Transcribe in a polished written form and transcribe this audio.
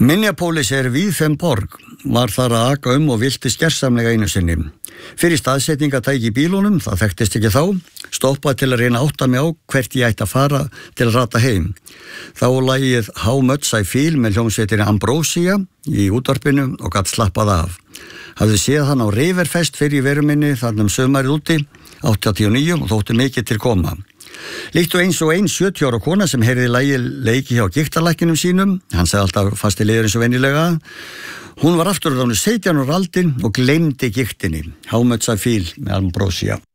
Minneapolis víðfeðm borg, var þar að aka og viltist gersamlega einu sinni. Fyrir staðsetningatæki í bílunum, það þekktist ekki þá, stoppaði til að reyna að átta mig á hvert ég ætti að fara til að rata heim. Þá lagið How Much I Feel með hljómsveitinni Ambrosia í útvarpinu og gat slappað af. Hafði séð hann á Riverfest fyrir í veru minni þarna sumarið úti, 89 og þótti mikið til koma. Líkt og ein 70 ára kona sem heyrði lagið leiki hjá gigtarlækninum sínum, hann sagði alltaf fasti liður eins og venjulega, hún var aftur á 17 ára aldin og gleymdi gigtinni. How Much I Feel með Ambrosia.